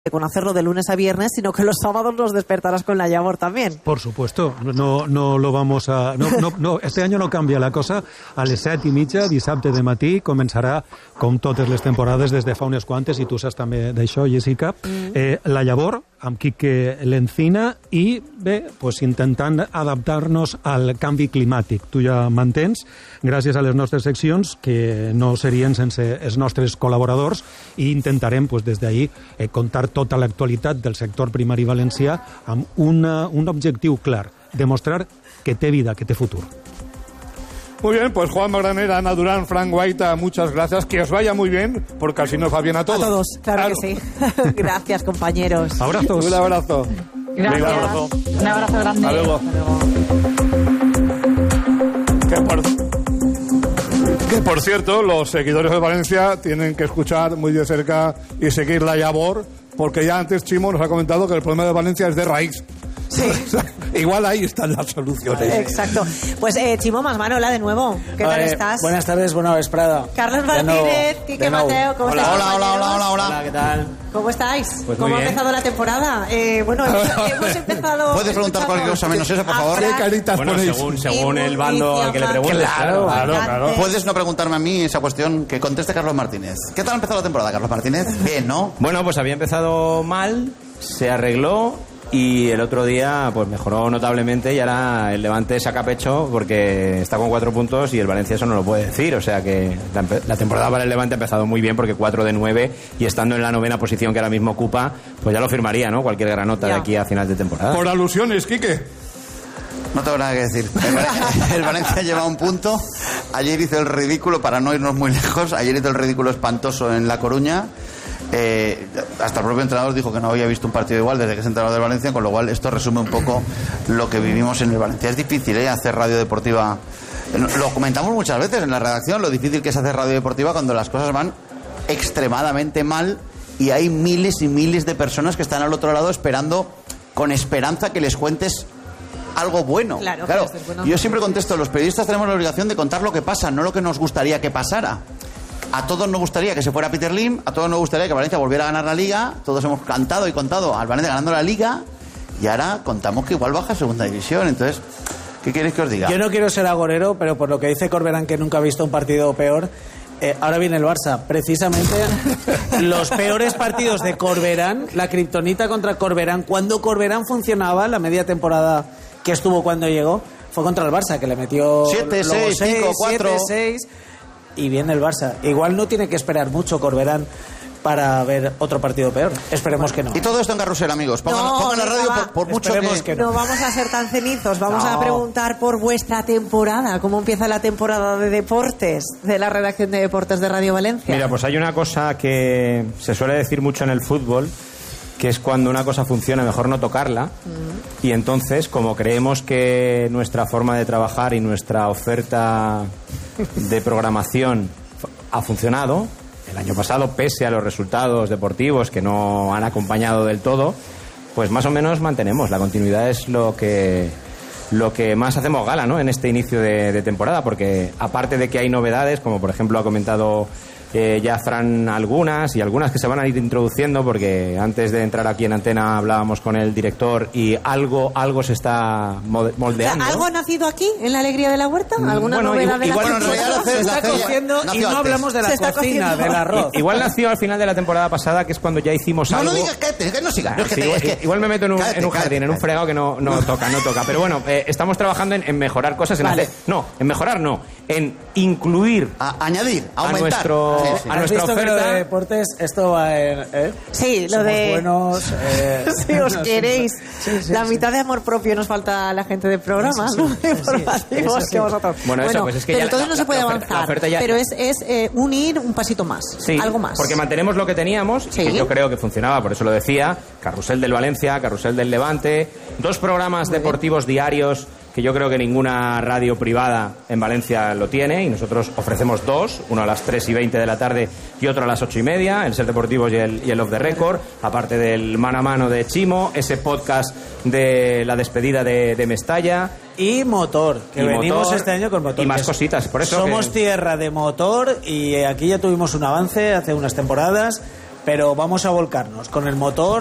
con hacerlo de lunes a viernes, sino que los sábados nos despertarás con la Llavor también. Por supuesto, no lo vamos a... No, este año no canvia la cosa. A les 7:30, dissabte de matí, començarà, com totes les temporades, des de fa unes quantes, i tu saps també d'això, Jessica, la Llavor, amb Quique Lencina, i bé, pues, intentant adaptar-nos al canvi climàtic. Tu ja m'entens, gràcies a les nostres seccions, que no serien sense els nostres col·laboradors, i intentarem, pues, des d'ahir, contar tota l'actualitat del sector primari valencià amb un objectiu clar, demostrar que té vida, que té futur. Muy bien, pues Juan Magranera, Ana Durán, Frank Guaita, muchas gracias. Que os vaya muy bien, porque así nos va bien a todos. A todos, claro que sí. Gracias, compañeros. Abrazos. Un abrazo. Gracias. Venga, abrazo. Un abrazo grande. Hasta luego. Que por cierto, los seguidores de Valencia tienen que escuchar muy de cerca y seguir la Llavor, porque ya antes Chimo nos ha comentado que el problema de Valencia es de raíz. Sí. Igual ahí están las soluciones. Exacto. Pues Chimo Masmanola de nuevo. ¿Qué tal estás? Buenas tardes, buena vesprada. Carlos Martínez, Quique Mateo, ¿cómo estáis? Hola, ¿qué tal? ¿Cómo estáis? Pues ¿Cómo ha bien. empezado la temporada? Bueno, hemos empezado... ¿Puedes preguntar cualquier cosa menos eso, por favor? ¿Qué caritas Bueno, ponéis? según el bando al que le preguntes. Claro. Puedes no preguntarme a mí esa cuestión, que conteste Carlos Martínez. ¿Qué tal ha empezado la temporada, Carlos Martínez? Bien, ¿no? Bueno, pues había empezado mal, se arregló y el otro día pues mejoró notablemente y ahora el Levante saca pecho porque está con 4 puntos y el Valencia eso no lo puede decir. O sea que la temporada para el Levante ha empezado muy bien porque 4 de 9 y estando en la 9ª posición que ahora mismo ocupa, pues ya lo firmaría, ¿no? Cualquier granota de aquí a final de temporada. Por alusiones, Quique. No tengo nada que decir. El Valencia lleva un punto. Ayer hizo el ridículo, para no irnos muy lejos, ayer hizo el ridículo espantoso en La Coruña. Hasta el propio entrenador dijo que no había visto un partido igual desde que es entrenador del Valencia, con lo cual esto resume un poco lo que vivimos en el Valencia. Es difícil hacer radio deportiva. Lo comentamos muchas veces en la redacción, lo difícil que es hacer radio deportiva cuando las cosas van extremadamente mal y hay miles y miles de personas que están al otro lado esperando, con esperanza, que les cuentes algo bueno. Claro. Yo siempre contesto, los periodistas tenemos la obligación de contar lo que pasa, no lo que nos gustaría que pasara. A todos nos gustaría que se fuera Peter Lim, a todos nos gustaría que Valencia volviera a ganar la Liga, todos hemos cantado y contado al Valencia ganando la Liga y ahora contamos que igual baja a segunda división. Entonces, ¿qué queréis que os diga? Yo no quiero ser agorero, pero por lo que dice Corberán, que nunca ha visto un partido peor, ahora viene el Barça. Precisamente los peores partidos de Corberán, la kriptonita contra Corberán, cuando Corberán funcionaba, la media temporada que estuvo cuando llegó, fue contra el Barça, que le metió 7, 6, 5, 4... 7, 6... Y viene el Barça. Igual no tiene que esperar mucho Corberán para ver otro partido peor. Esperemos que no. Y todo esto en Carrusel, amigos. Pongan la radio por mucho que no vamos a ser tan cenizos. Vamos a preguntar por vuestra temporada. ¿Cómo empieza la temporada de deportes de la redacción de deportes de Radio Valencia? Mira, pues hay una cosa que se suele decir mucho en el fútbol, que es cuando una cosa funciona mejor no tocarla. Y entonces, como creemos que nuestra forma de trabajar y nuestra oferta de programación ha funcionado el año pasado, pese a los resultados deportivos que no han acompañado del todo, pues más o menos mantenemos. La continuidad es lo que más hacemos gala, ¿no?, en este inicio de temporada, porque aparte de que hay novedades, como por ejemplo ha comentado ya Fran algunas que se van a ir introduciendo, porque antes de entrar aquí en antena hablábamos con el director y algo se está moldeando. O sea, ¿algo ha nacido aquí en la alegría de la huerta? ¿Alguna novedad de la cocina? Se está cociendo y no hablamos de la cocina, del arroz. Igual nació al final de la temporada pasada, que es cuando ya hicimos algo. No digas que no sigas. Igual me meto en un jardín, en un fregado que no toca. Pero bueno, estamos trabajando en mejorar cosas, en incluir, añadir, aumentar a nuestra oferta. Que lo de deportes, esto va en... Sí, lo somos de... buenos... si os queréis. La mitad de amor propio nos falta a la gente del programa, ¿no? Informativos que vosotros. Bueno, eso, pues es que pero ya entonces no se puede avanzar. Pero es unir un pasito más, algo más. Porque mantenemos lo que teníamos, que yo creo que funcionaba, por eso lo decía. Carrusel del Valencia, Carrusel del Levante, 2 programas deportivos diarios que yo creo que ninguna radio privada en Valencia lo tiene, y nosotros ofrecemos 2, uno a las 3:20 de la tarde y otro a las 8:30, el Ser Deportivos y el Off the Record, aparte del mano a mano de Chimo, ese podcast de la despedida de Mestalla. Y motor, que venimos este año con motor. Y más cositas, por eso somos tierra de motor, y aquí ya tuvimos un avance hace unas temporadas. pero vamos a volcarnos con el motor